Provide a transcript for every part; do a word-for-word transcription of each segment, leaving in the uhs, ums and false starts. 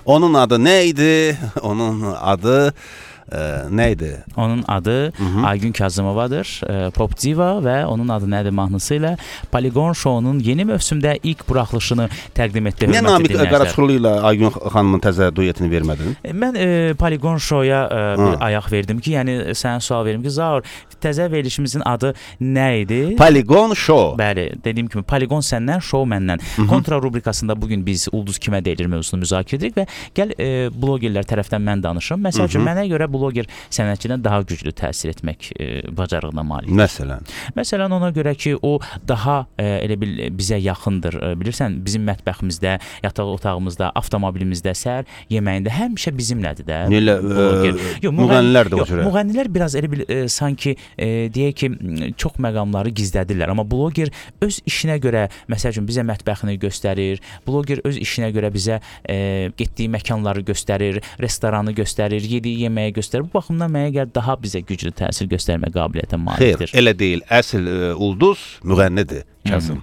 Onun adı nə idi? Onun adı e, nə idi? Onun adı Hı-hı. Aygün Kazımovadır. E, Pop Diva və onun adı nədir mahnısı ilə Poligon Show-nun yeni mövsümdə ilk buraxılışını təqdim etdi. Niyə Namiq Qaraçıxlı ilə Aygün xanımın təzə duetini vermədin? E, mən e, Poligon Show-ya e, bir Hı. ayaq verdim ki, yəni sənə sual verim ki, Zaur, təzə verilişimizin adı nə idi? Poligon Show. Bəli, dediyim kimi Poligon səndən, show məndən. Hı-hı. Kontra rubrikasında bugün biz ulduz kimə deyilir mövzusunu müzakirə edirik və gəl e, blogerlər tərəfdən mən danışım. Məsəl üçün mənə görə bloger sənətçidən daha güclü təsir etmək e, bacarığına malikdir. Məsələn. Məsələn ona görə ki, o daha e, elə bil bizə yaxındır. E, bilirsən, bizim mətbəximizdə, yataq otağımızda, avtomobilimizdə, səhər yeməyində həmişə bizimlədir də. Elə e, müğənnilər də o cürə. Müğənnilər biraz elə bil e, sanki e, deyək ki, çox məqamları gizlədirlər, amma bloger öz işinə görə məsəl üçün bizə mətbəxini göstərir. Bloger öz işinə görə bizə e, getdiyi məkanları göstərir, restoranı göstərir, yediyi yeməyi göstərir. Bu baxımdan mənə gəlir daha bizə güclü təsir göstərmə qabiliyyətinə malikdir. Xeyr, elə deyil. Əsl e, ulduz müğənnidir, Kazım.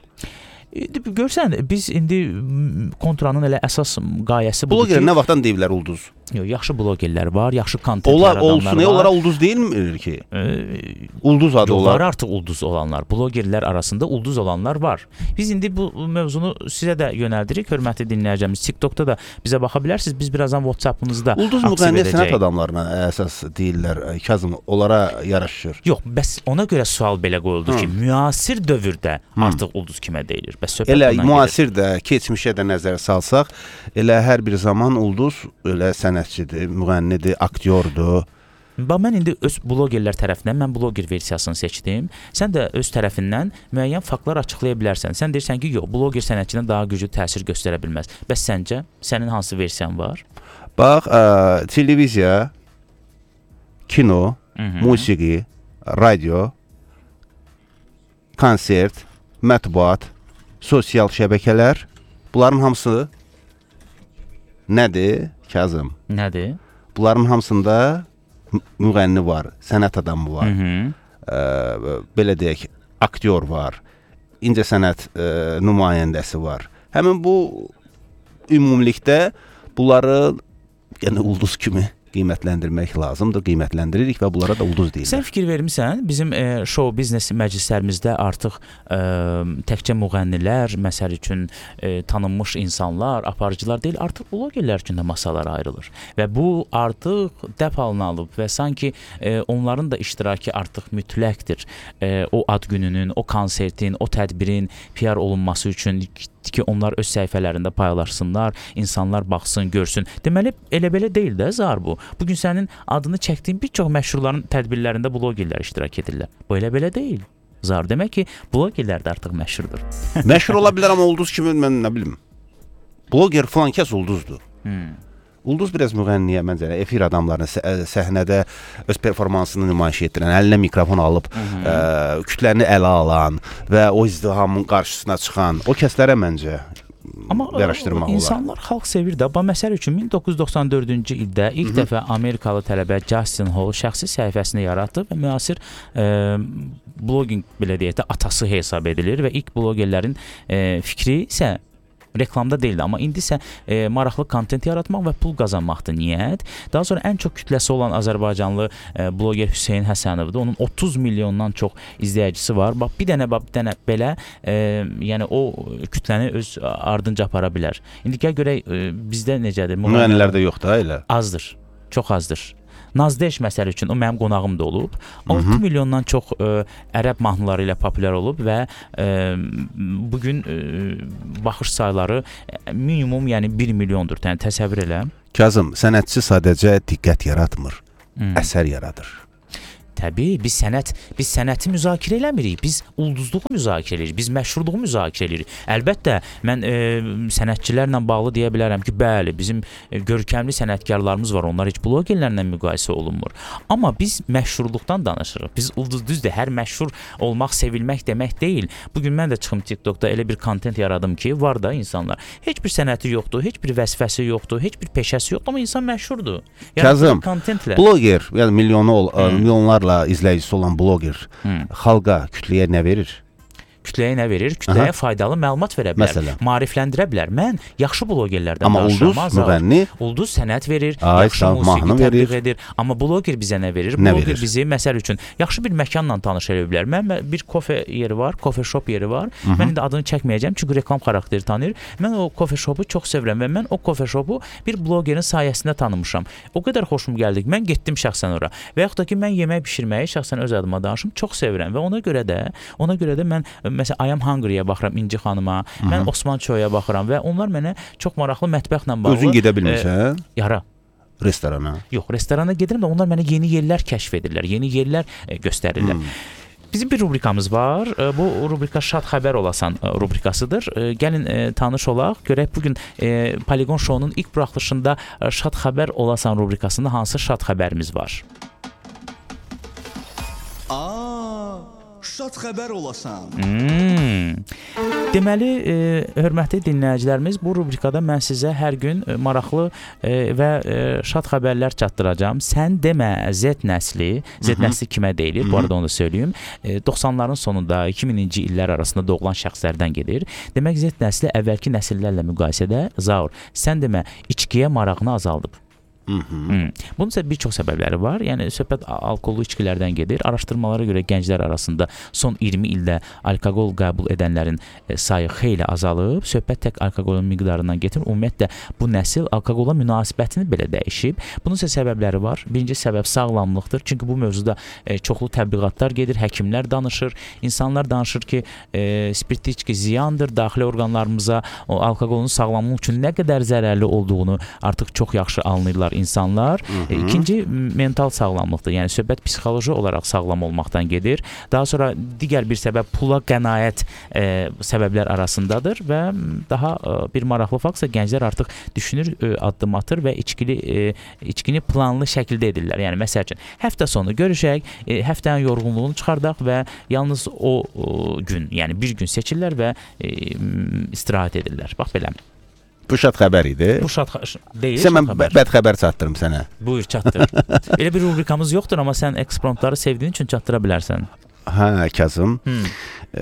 Görsən, biz indi kontranın elə əsas qayəsi budur bloger ki... nə vaxtdan deyirlər ulduz? Yox, yaxşı blogerlər var, yaxşı kontent Onlar yaradanlar olsun, var. Onlara ulduz deyilmir ki? Ee, ulduz adı yox, olar. Var artıq ulduz olanlar. Blogerlər arasında ulduz olanlar var. Biz indi bu mövzunu sizə də yönəldirik, hörmətli dinləyəcəyimiz. TikTokda da bizə baxa bilərsiniz. Biz birazdan WhatsApp-ımızda ulduz müğənni sənət adamlarına əsas deyirlər, Kazım, onlara yaraşır. Yox, bəs ona görə sual belə qoyuldu Hı. ki, müasir dövrdə Hı. artıq ulduz kimə deyilir? Bəs söhbət elə ondan müasir gedir. də, keçmişə də nəzər salsaq, elə hər bir zaman ulduz elə sənətçidir, müğənnidir, aktyordur. Bax, mən indi öz blogerlər tərəfindən, mən bloger versiyasını seçdim. Sən də öz tərəfindən müəyyən faktlar açıqlaya bilərsən. Sən deyirsən ki, yox, bloger sənətçidən daha güclü təsir göstərə bilməz. Bəs səncə, sənin hansı versiyan var? Bax, ə, televiziya, kino, Hı-hı. musiqi, radio, konsert, mətbuat, sosial şəbəkələr, bunların hamısı nədir, Kazım? Nədir? Bunların hamısında müğənni var, sənət adamı var, e, belə deyək, aktyor var, incəsənət e, nümayəndəsi var. Həmin bu ümumilikdə bunları yəni ulduz kimi qiymətləndirmək lazımdır, qiymətləndiririk və bunlara da ulduz deyirlər. Sən fikir vermisən, bizim e, show biznes məclislərimizdə artıq e, təkcə müğənnilər, məsəl üçün e, tanınmış insanlar, aparıcılar deyil, artıq blogerlər üçün də masalar ayrılır. Və bu artıq dəf halına alıb və sanki e, onların da iştirakı artıq mütləqdir. E, o ad gününün, o konsertin, o tədbirin P R olunması üçün ki, onlar öz səhifələrində paylaşsınlar, insanlar baxsın, görsün. Deməli, elə belə deyil də Zar bu. Bugün sənin adını çəkdiyin bir çox məşhurların tədbirlərində blogerlər iştirak edirlər. Bu elə belə deyil. Zar, demək ki, blogerlər də artıq məşhurdur. Məşhur ola bilər, amma ulduz kimi mən nə bilim. Bloger falan kəs ulduzdur. Hmm. Ulduz biraz müğənniyə, məncə, efir adamlarını səhnədə öz performansını nümayiş etdirən, əlinə mikrofon alıb, ə, kütləni ələ alan və o izdihamın qarşısına çıxan, o kəslərə məncə Amma yaraşdırmaq olar. İnsanlar xalq sevir də. Bax, məsəl üçün min doqquz yüz doxsan dördüncü ildə ilk Hı-hı. dəfə Amerikalı tələbə Justin Hall şəxsi səhifəsini yaratdı və müasir e, bloqinq, belə deyək də, atası hesab edilir və ilk blogerlərin e, fikri isə reklamda deyildi, amma indi isə e, maraqlı kontent yaratmaq və pul qazanmaqdır niyyət. Daha sonra ən çox kütləsi olan Azərbaycanlı e, bloger Hüseyn Həsənovdur. Onun otuz milyondan çox izləyicisi var. Bax, bir dənə, bax, bir dənə belə, e, yəni o kütləni öz ardınca apara bilər. İndi gəl görək, e, bizdə necədir? Müğənnilərdə yoxdur, elə? Azdır, çox azdır. Nazdeş məsəl üçün, o mənim qonağım da olub. altı milyondan çox ə, ərəb mahnıları ilə populyar olub və ə, bugün ə, baxış sayları minimum, yəni bir milyondur. Yəni təsəvvür elə. Kazım, sənətçi sadəcə diqqət yaratmır, Hı. əsər yaradır. Təbii, biz sənət, biz sənəti müzakirə eləmirik, biz ulduzluğu müzakirə edirik, biz məşhurluğu müzakirə edirik. Əlbəttə, mən e, sənətçilərlə bağlı deyə bilərəm ki, bəli, bizim e, görkəmli sənətkarlarımız var, onlar heç blogerlərlə müqayisə olunmur. Amma biz məşhurluqdan danışırıq, biz ulduz düzdür, hər məşhur olmaq, sevilmək demək deyil. Bugün mən də çıxım TikTokda elə bir kontent yaradım ki, var da insanlar, heç bir sənəti yoxdur, heç bir vəzifəsi yoxdur, heç bir peşəsi yoxdur, amma insan məşhurdur. Kazım, bloger, yəni milyonu ol, hmm. milyonlarla izləyicisi olan bloger hmm. xalqa, kütləyə nə verir? kütləyə nə verir? Kütləyə Aha. faydalı məlumat verə bilər, Məsələn. maarifləndirə bilər. Mən yaxşı blogerlərdən Amma danışıram. ulduz müğənni ulduz sənət verir, Ay, yaxşı sağ, musiqi mahnı təbliğ verir. edir. Amma bloger bizə nə verir? Nə Bloger verir? bizi məsəl üçün yaxşı bir məkanla tanış edə bilər. Mən mən bir kofe yeri var, kofe shop yeri var. Hı -hı. Mən indi adını çəkməyəcəm çünki reklam xarakteri tanıyır. Mən o kofe shopu çox sevirəm və mən o kofe shopu bir blogerin sayəsində tanımışam. O qədər xoşum gəldi. Mən getdim şəxsən ora. Və yaxud da ki, mən yemək bişirməyi şəxsən öz adıma danışım, çox sevirəm və ona görə də, ona görə də mən məsələn I am hungry-yə baxıram İnci xanıma, Hı -hı. mən Osman Çoya baxıram və onlar mənə çox maraqlı mətbəxlə bağlı. Özün gedə bilmirsən? E, yara. Restorana. Yox, restorana gedirəm də onlar mənə yeni yerlər kəşf edirlər, yeni yerlər e, göstərirlər. Hmm. Bizim bir rubrikamız var. E, bu rubrika Şad xəbər olasan e, rubrikasıdır. E, gəlin e, tanış olaq. Görək bu gün e, Polygon Show-nun ilk buraxılışında e, Şad xəbər olasan rubrikasında hansı şad xəbərimiz var? Aa, şad xəbər olasan. Hmm. Deməli, e, hörmətli dinləyicilərimiz, bu rubrikada mən sizə hər gün e, maraqlı e, və e, şad xəbərlər çatdıracağam. Sən demə Z nəsli, Z nəsli kimə deyilir? Bu arada onu da söyləyim. E, doxsanların sonunda iki minci illər arasında doğulan şəxslərdən gedir. Demək Z nəsli əvvəlki nəsillərlə müqayisədə zaur. Sən demə içkiyə marağını azaldıb. Hı -hı. Hmm. Bunun isə bir çox səbəbləri var. Yəni söhbət alkoqollu içkilərdən gedir. Araşdırmalara görə gənclər arasında son iyirmi ildə alkoqol qəbul edənlərin e, sayı xeyli azalıb. Söhbət tək alkoqolun miqdarından getir. Ümumiyyətlə bu nəsil alkoqola münasibətini belə dəyişib. Bunun isə səbəbləri var. Birinci səbəb sağlamlıqdır. Çünki bu mövzuda e, çoxlu təbliğatlar gedir, həkimlər danışır, insanlar danışır ki, e, spirtli içki ziyandır, daxili orqanlarımıza o alkoqolun sağlamlıq üçün nə qədər zərərli olduğunu artıq çox yaxşı anlayırlar insanlar. Hı -hı. İkinci mental sağlamlıqdır. Yəni söhbət psixoloji olaraq sağlam olmaqdan gedir. Daha sonra digər bir səbəb pula qənaət e, səbəblər arasındadır və daha e, bir maraqlı faktsa gənclər artıq düşünür, e, addım atır və içkili e, içkini planlı şəkildə edirlər. Yəni məsəl üçün həftə sonu görüşək, e, həftənin yorğunluğunu çıxardaq və yalnız o, o gün, yəni bir gün seçirlər və e, istirahət edirlər. Bax belə. Bu şad xəbər idi. Bu şad deyil. Sən mən bəd xəbər çatdırım sənə. Buyur, çatdır. Elə bir rubrikamız yoxdur, amma sən ekspromptları sevdiyin üçün çatdıra bilərsən. Hə, Kazım. Hmm. Ee,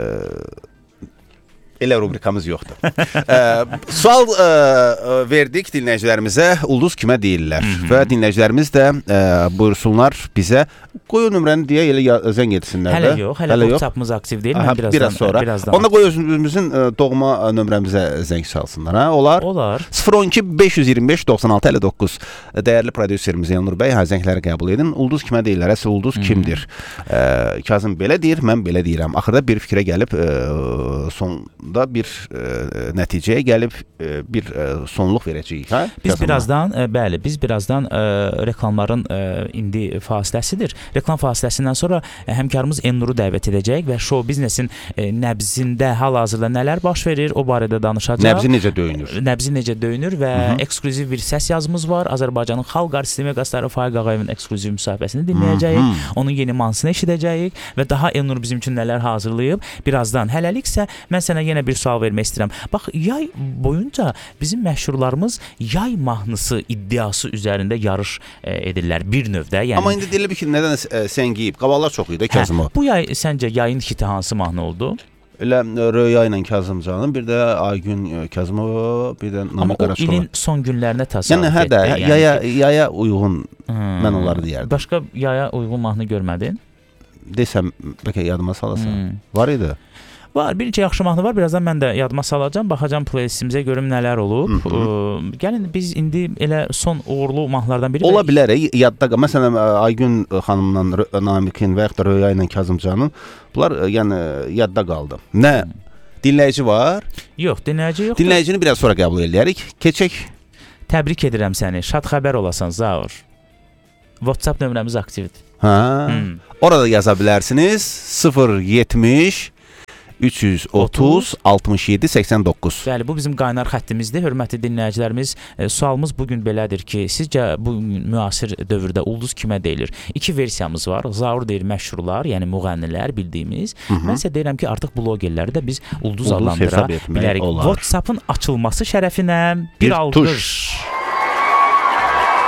elə rubrikamız yoxdur. ee, sual e, verdik dinləyicilərimizə. Ulduz kimə deyirlər? Hı -hı. Və dinləyicilərimiz də e, buyursunlar bizə. Qoy o nömrəni deyə elə zəng etsinlər də. Hələ yox, hələ WhatsApp-ımız aktiv deyil. Mən Aha, birazdan, biraz sonra. Birazdan Onda qoy özümüzün e, doğma nömrəmizə zəng çalsınlar. Ha? Olar? Olar. sıfır on iki beş yüz iyirmi beş doxsan altı əlli doqquz. Dəyərli prodüserimiz Elnur bəy, ha, zəngləri qəbul edin. Ulduz kimə deyirlər? Əsl ulduz kimdir? E, Kazım belə deyir, mən belə deyirəm. Axırda bir fikrə gəlib, e, sonda bir e, nəticəyə gəlib e, bir e, sonluq verəcəyik. Ha? Biz Kazımla. birazdan, e, bəli, biz birazdan e, reklamların e, indi fasiləsidir. Reklam fasiləsindən sonra e, həmkarımız Elnuru dəvət edəcək və show biznesin e, nəbzində hal-hazırda nələr baş verir, o barədə danışacaq. Nəbzi necə döyünür? Nəbzi necə döyünür və Hı -hı. eksklüziv bir səs yazımız var. Azərbaycanın xalq artisti Megastarı Faiq Ağayevin ekskluziv müsahibəsini dinləyəcəyik. Hı -hı. Onun yeni mahnısını eşidəcəyik və daha Elnur bizim üçün nələr hazırlayıb. Birazdan. Hələlik isə mən sənə yenə bir sual vermək istəyirəm. Bax, yay boyunca bizim məşhurlarımız yay mahnısı iddiası üzərində yarış e, edirlər bir növdə. Yəni Amma indi deyilir ki, nədən e, sən geyib? Qavallar çox idi Kazım o. Hə, bu yay səncə yayın hiti hansı mahnı oldu? Elə Röya ilə Kazımcanın, bir də Aygün Kazımova, bir də Namik Qaraşova. Amma o ilin son günlərinə təsadüf yəni, hə də, etdi. Yəni, yaya, yaya uyğun hmm, mən onları deyərdim. Başqa yaya uyğun mahnı görmədin? Desəm, bəlkə yadıma salasan. Hmm. Var idi. Var, bir neçə yaxşı mahnı var. Birazdan mən də yadıma salacağam. Baxacağam playlistimizə görüm nələr olub. Hı -hı. Ə, gəlin biz indi elə son uğurlu mahnılardan biri. Ola bilər, e, yadda qal. Məsələn, Aygün xanımla Namikin və ya da Röya ilə Kazımcanın bunlar e, yəni yadda qaldı. Nə? Hmm. Dinləyici var? Yox, dinləyici yoxdur. Dinləyicini biraz sonra qəbul edərik. Keçək. Təbrik edirəm səni. Şad xəbər olasan Zaur. WhatsApp nömrəmiz aktivdir. Hə. Hmm. Orada yaza bilərsiniz. sıfır yetmiş üç yüz otuz altmış yeddi səksən doqquz. Bəli, bu bizim qaynar xəttimizdir. Hörmətli dinləyicilərimiz, e, sualımız bu gün belədir ki, sizcə bu müasir dövrdə ulduz kimə deyilir? İki versiyamız var. Zaur deyir məşhurlar, yəni müğənnilər bildiyimiz. Hı -hı. Mən isə deyirəm ki, artıq blogerləri də biz ulduz, ulduz adlandıra bilərik. Olar. WhatsApp-ın açılması şərəfinə bir, bir alqış.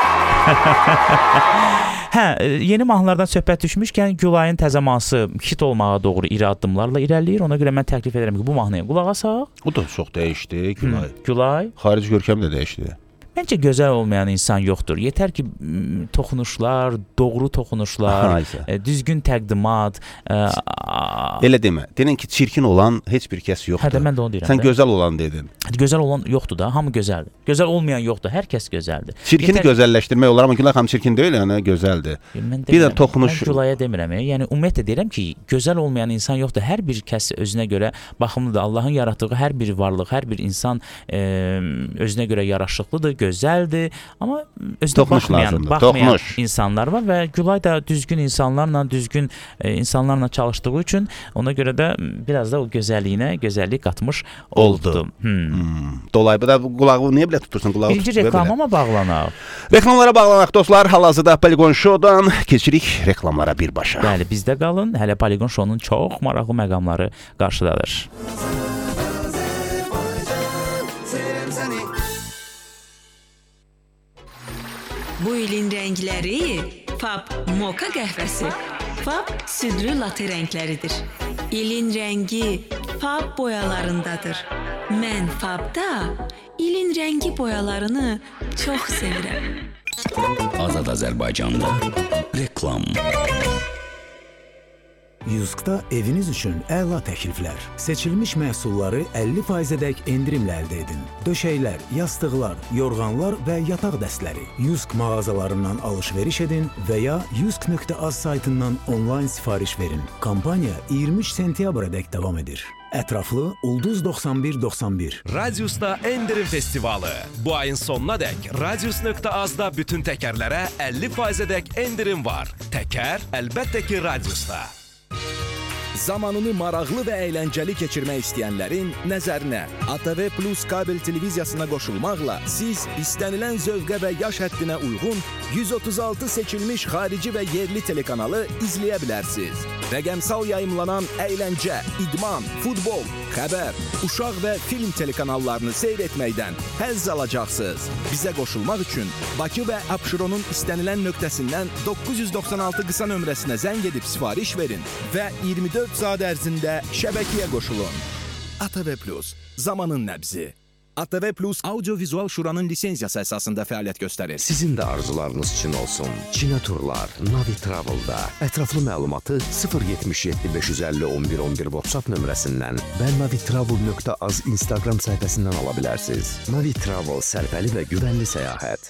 Hə, yeni mahnılardan söhbət düşmüşkən Gülayın təzə mahnısı hit olmağa doğru iri addımlarla irəliləyir. Ona görə mən təklif edirəm ki, bu mahnıya qulaq asaq. O da çox dəyişdi, Gülay. Gülay. Xarici görkəmi də dəyişdi. Məncə gözəl olmayan insan yoxdur. Yetər ki, toxunuşlar, doğru toxunuşlar, e, düzgün təqdimat. E, Elə demə. Denən ki, çirkin olan heç bir kəs yoxdur. Hə də mən də onu deyirəm. Sən də. Gözəl olan dedin. Gözəl olan yoxdur da, hamı gözəldir. Gözəl olmayan yoxdur, hər kəs gözəldir. Çirkini Yetər... gözəlləşdirmək olar, amma Gülay xanım çirkin deyil, yəni gözəldir. Bir də toxunuş. Mən Gülaya demirəm. Yəni ümumiyyətlə deyirəm ki, gözəl olmayan insan yoxdur. Hər bir kəs özünə görə baxımlıdır. Allahın yaratdığı hər bir varlıq, hər bir insan e, özünə görə yaraşıqlıdır, gözəldir, amma özünə toxunuş baxmayan, lazımdır. baxmayan Toxunuş. insanlar var və Gülay da düzgün insanlarla, düzgün e, insanlarla çalışdığı üçün ona görə də biraz da o gözəlliyinə gözəllik qatmış oldu. oldu. Hmm. Hmm. Dolayı da qulağı niyə belə tutursan? Qulağı Birinci reklama bağlanaq. Reklamlara bağlanaq dostlar. Hal-hazırda Polygon Show-dan keçirik reklamlara birbaşa. Bəli, bizdə qalın. Hələ Polygon Show-nun çox maraqlı məqamları qarşıdadır. Bu ilin rəngləri Fab Moka qəhvəsi, Fab südlü latte rəngləridir. İlin rəngi Fab boyalarındadır. Mən Fabda ilin rəngi boyalarını çox sevirəm. Azad Azərbaycanda reklam. Yuskda eviniz üçün əla təkliflər. Seçilmiş məhsulları əlli faizədək endirimlə əldə edin. Döşəklər, yastıqlar, yorğanlar və yataq dəstləri. Yusk mağazalarından alış-veriş edin və ya yusk nöqtə az saytından onlayn sifariş verin. Kampaniya iyirmi üç sentyabrədək davam edir. Ətraflı Ulduz doxsan bir doxsan bir. Radiusda endirim festivalı. Bu ayın sonuna dək Radius nöqtə azda bütün təkərlərə əlli faizədək endirim var. Təkər əlbəttə ki Radiusda. Zamanını maraqlı və əyləncəli keçirmək istəyənlərin nəzərinə A T V Plus kabel televiziyasına qoşulmaqla siz istənilən zövqə və yaş həddinə uyğun yüz otuz altı seçilmiş xarici və yerli telekanalı izləyə bilərsiniz. Rəqəmsal yayımlanan əyləncə, idman, futbol, xəbər, uşaq və film telekanallarını seyr etməkdən həzz alacaqsınız. Bizə qoşulmaq üçün Bakı və Abşeronun istənilən nöqtəsindən doqquz yüz doxsan altı qısa nömrəsinə zəng edib sifariş verin və iyirmi dörd saat ərzində şəbəkəyə qoşulun. A T V Plus, zamanın nəbzi. A T V Plus Audio-Vizual Şuranın lisenziyası əsasında fəaliyyət göstərir. Sizin də arzularınız üçün olsun. Çinə turlar, Navi Travel-da. Ətraflı məlumatı sıfır yetmiş yeddi beş yüz əlli on bir on bir WhatsApp nömrəsindən və navitravel nöqtə az Instagram səhifəsindən ala bilərsiniz. Navi Travel sərfəli və güvənli səyahət.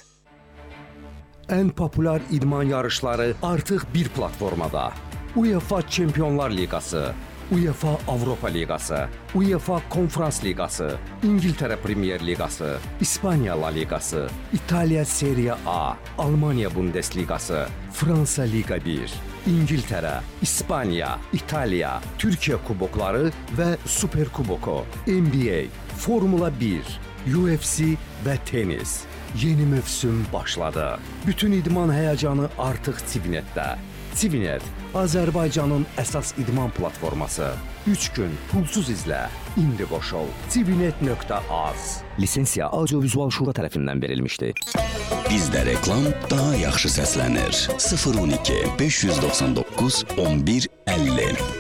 Ən populyar idman yarışları artıq bir platformada. UEFA Çempionlar Liqası, UEFA Avropa Liqası, UEFA Konferans Liqası, İngiltərə Premier Liqası, İspaniya La Liqası, İtaliya Serie A, Almaniya Bundesliqası, Fransa Liqa bir, İngiltərə, İspaniya, İtaliya, Türkiyə kubokları və Super Kuboku, N B A, Formula bir, U F C və tenis. Yeni mövsüm başladı. Bütün idman həyəcanı artıq Civinetdə. Civinet, Azərbaycanın əsas idman platforması. üç gün pulsuz izlə, indi qoşul. civinet nöqtə az. Lisensiya Audio-Vizual Şura tərəfindən verilmişdir. Bizdə reklam daha yaxşı səslənir. sıfır on iki beş yüz doxsan doqquz on bir əlli.